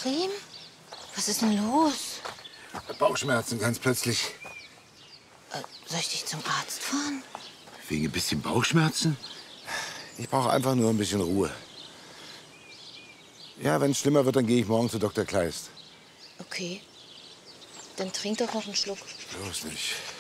Prim? Was ist denn los? Bauchschmerzen ganz plötzlich. Soll ich dich zum Arzt fahren? Wegen ein bisschen Bauchschmerzen? Ich brauche einfach nur ein bisschen Ruhe. Ja, wenn es schlimmer wird, dann gehe ich morgen zu Dr. Kleist. Okay. Dann trink doch noch einen Schluck. Bloß nicht.